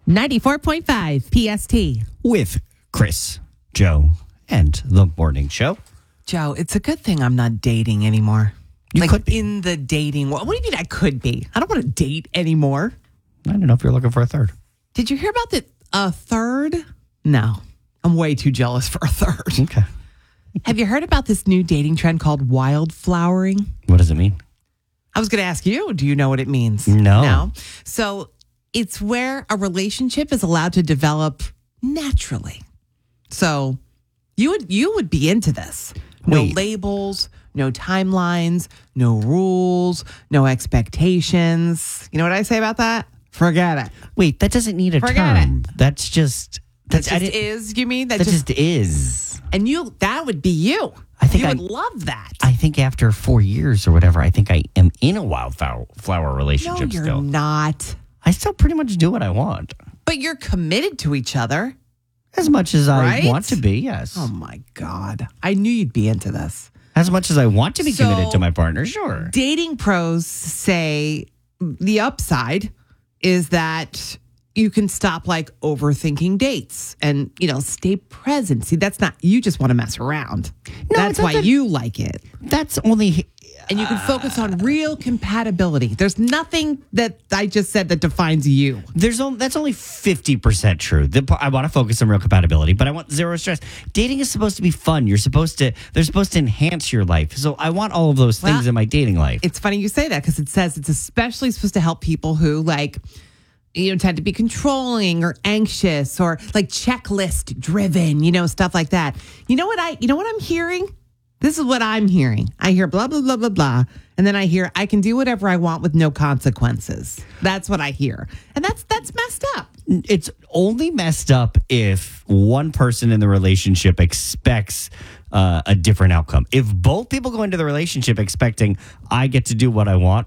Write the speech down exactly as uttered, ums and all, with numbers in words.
ninety-four point five P S T. With Chris, Joe, and the morning show. Joe, it's a good thing I'm not dating anymore. You like could be. in the dating world. What do you mean I could be? I don't want to date anymore. I don't know if you're looking for a third. Did you hear about the a third? No. I'm way too jealous for a third. Okay. Have you heard about this new dating trend called wildflowering? What does it mean? I was going to ask you, do you know what it means? No. No. So it's where a relationship is allowed to develop naturally. So you would you would be into this. No Wait. labels, no timelines, no rules, no expectations. You know what I say about that? Forget it. Wait, that doesn't need a Forget term. That's just that's That I just didn't- is, you mean? That, That just, just is. and you that would be you. I think you I- would love that. I think after four years or whatever, I think I am in a wildflower flower no, relationship you're still. not. I still pretty much do what I want. But you're committed to each other. As much as I Right? want to be, yes. Oh my God. I knew you'd be into this. As much as I want to be So- committed to my partner, sure. Dating pros say the upside is that you can stop like overthinking dates and, you know, stay present. See, that's not, you just want to mess around. No, that's it's not why that- you like it. That's only And you can focus on real compatibility. There's nothing that I just said that defines you. There's only that's only fifty percent true. The, I want to focus on real compatibility, but I want zero stress. Dating is supposed to be fun. You're supposed to they're supposed to enhance your life. So I want all of those things Well, in my dating life. It's funny you say that because it says it's especially supposed to help people who like, you know, tend to be controlling or anxious or like checklist driven, you know, stuff like that. You know what I, you know what I'm hearing? This is what I'm hearing. I hear blah, blah, blah, blah, blah. And then I hear I can do whatever I want with no consequences. That's what I hear. And that's, that's messed up. It's only messed up if one person in the relationship expects uh, a different outcome. If both people go into the relationship expecting I get to do what I want,